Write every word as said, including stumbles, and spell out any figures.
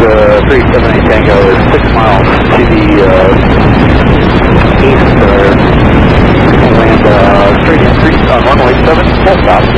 uh, three seven eight Tango is six miles to the uh, east there. Land uh, straight in, three, uh, runway seven, full stop.